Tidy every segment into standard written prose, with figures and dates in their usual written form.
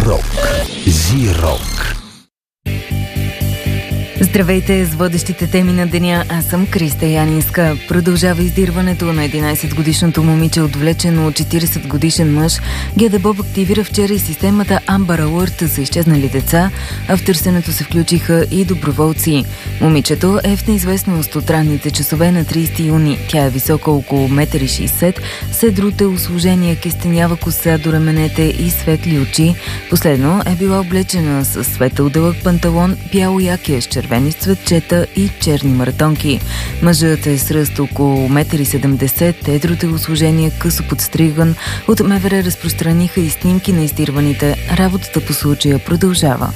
Рок. Зи-рок. Здравейте с водещите теми на деня. Аз съм Криста Янинска. Продължава издирването на 11-годишното момиче, отвлечено от 40-годишен мъж. ГДБОБ активира вчера и системата Amber Alert за изчезнали деца, а в търсенето се включиха и доброволци. Момичето е в неизвестност от ранните часове на 30 юни. Тя е висока около 1,60 м, седро телосложение, кестенява коса до раменете и светли очи. Последно е била облечена с светъл дълъг панталон, бяло якия с червени цветчета и черни маратонки. Мъжът е с ръст около 1,70 м, едро телосложение, късо подстриган. От МВР разпространиха и снимки на издирваните. Работата по случая продължава.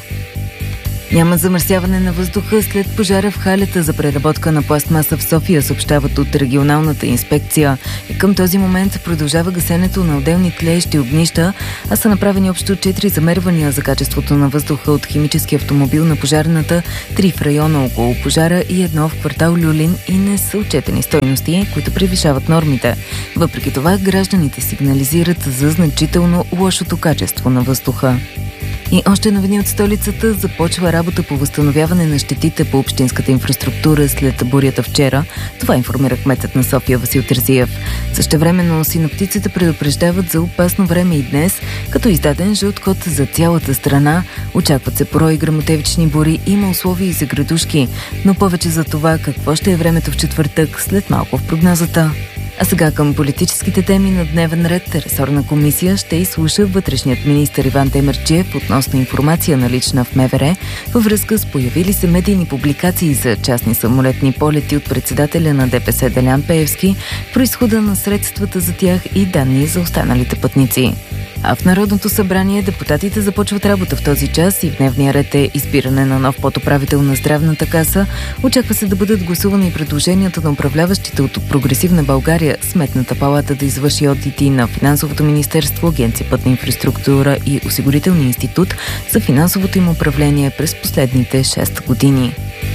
Няма замърсяване на въздуха след пожара в халета за преработка на пластмаса в София, съобщават от регионалната инспекция. И към този момент продължава гасенето на отделни тлеещи огнища, а са направени общо 4 замервания за качеството на въздуха от химически автомобил на пожарната, 3 в района около пожара и 1 в квартал Люлин, и не са отчетени стойности, които превишават нормите. Въпреки това, гражданите сигнализират за значително лошото качество на въздуха. И още новини от столицата. Започва работа по възстановяване на щетите по общинската инфраструктура след бурята вчера. Това информира кметът на София Васил Терзиев. Същевременно синоптиците предупреждават за опасно време и днес, като издаден жълт код за цялата страна. Очакват се порой гръмотевични бури, има условия и за градушки. Но повече за това какво ще е времето в четвъртък след малко в прогнозата. А сега към политическите теми на дневен ред. Ресорна комисия ще изслуша вътрешният министър Иван Демерджиев относно информация налична в МВР във връзка с появили се медийни публикации за частни самолетни полети от председателя на ДПС Делян Пеевски, произхода на средствата за тях и данни за останалите пътници. А в Народното събрание депутатите започват работа в този час и в дневния ред е избиране на нов подуправител на Здравната каса. Очаква се да бъдат гласувани предложенията на управляващите от Прогресивна България, Сметната палата да извърши одити на Финансовото министерство, Агенция Пътна инфраструктура и Осигурителния институт за финансовото им управление през последните 6 години.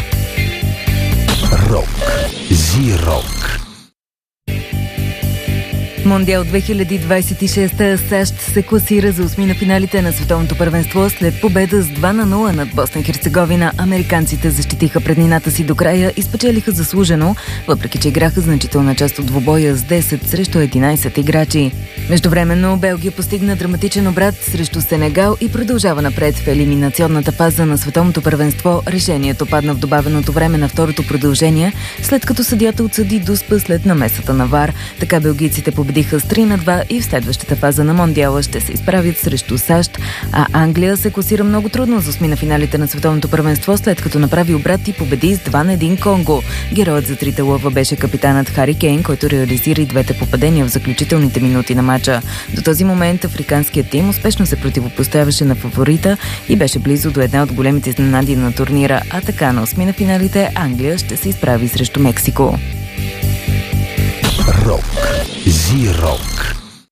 Рок. Зи-рок. Мондиал 2026 САЩ се класира за осми на финалите на световното първенство след победа с 2-0 над Босна и Херцеговина. Американците защитиха преднината си до края и спечелиха заслужено, въпреки че играха значителна част от двубоя с 10 срещу 11 играчи. Междувременно Белгия постигна драматичен обрат срещу Сенегал и продължава напред в елиминационната фаза на световното първенство. Решението падна в добавеното време на второто продължение, след като съдията отсъди дуспа след намесата на ВАР. Така белгийците победиха с 3-2 и в следващата фаза на Мондиала ще се изправят срещу САЩ, а Англия се класира много трудно за осми на финалите на световното първенство, след като направи обрат и победи с 2-1 Конго. Героят за трите лъва беше капитанът Хари Кейн, който реализира и двете попадения в заключителните минути на матча. До този момент африканският тим успешно се противопоставяше на фаворита и беше близо до една от големите изненади на турнира, а така на осми на финалите Англия ще се изправи срещу Мексико. Рок. Зи-рок.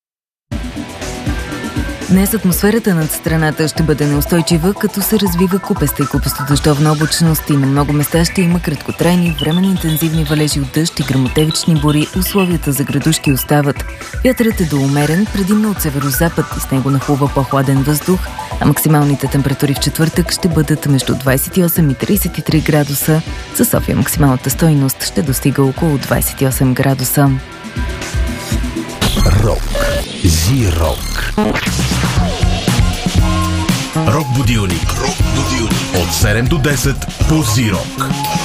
Днес атмосферата над страната ще бъде неустойчива, като се развива купеста и купесто-дъждовна облачност и на много места ще има краткотрайни, временно интензивни валежи от дъжд и гръмотевични бури. Условията за градушки остават. Вятърът е до умерен, предимно от северозапад и с него нахлува по-хладен въздух, а максималните температури в четвъртък ще бъдат между 28 и 33 градуса. За София максималната стойност ще достига около 28 градуса. Рок. Зи-рок. Рок будилник. От 7 до 10 по Зи-рок.